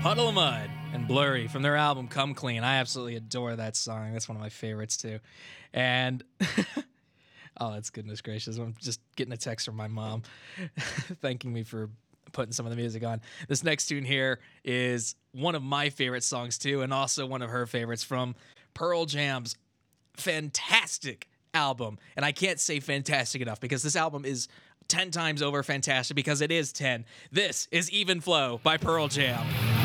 Puddle of Mud and Blurry from their album Come Clean. I absolutely adore that song. That's one of my favorites too. And oh, that's goodness gracious. I'm just getting a text from my mom thanking me for putting some of the music on. This next tune here is one of my favorite songs too, and also one of her favorites from Pearl Jam's fantastic album. And I can't say fantastic enough because this album is 10 times over fantastic because it is 10. This is Even Flow by Pearl Jam.